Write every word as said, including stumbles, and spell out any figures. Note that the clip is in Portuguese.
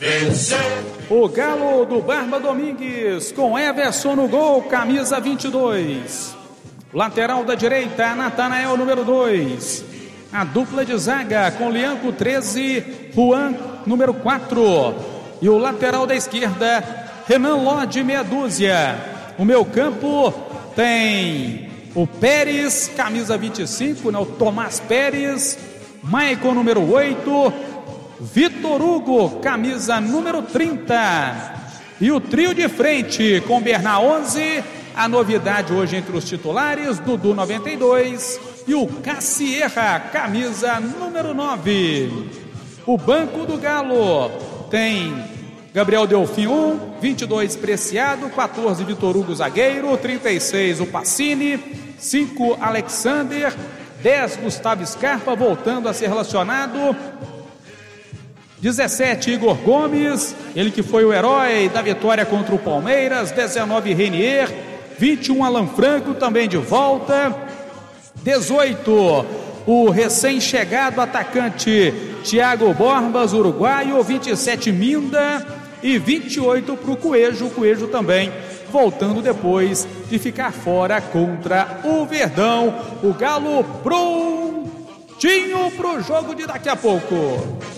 vencer. O Galo do Barba Domingues, com Everson no gol, camisa vinte e dois. Lateral da direita, Natanael, número dois. A dupla de zaga com Lianco, treze, Juan, número quatro. E o lateral da esquerda, Renan Lodge, meia dúzia. O meio campo tem o Pérez, camisa vinte e cinco, né? O Tomás Pérez. Maicon, número oito. Vitor Hugo, camisa número trinta. E o trio de frente com Bernard, onze. A novidade hoje entre os titulares, Dudu, noventa e dois. E o Cassierra, camisa número nove. O banco do Galo tem Gabriel Delfim, um, vinte e dois Preciado, quatorze Vitor Hugo, zagueiro, trinta e seis o Pacini, cinco Alexander, dez Gustavo Scarpa, voltando a ser relacionado, dezessete Igor Gomes, ele que foi o herói da vitória contra o Palmeiras, dezenove Renier, vinte e um Alan Franco, também de volta, dezoito o recém-chegado atacante Thiago Borbas, uruguaio, vinte e sete Minda e vinte e oito para o Coelho, o Coelho também voltando depois de ficar fora contra o Verdão. O Galo prontinho para o jogo de daqui a pouco.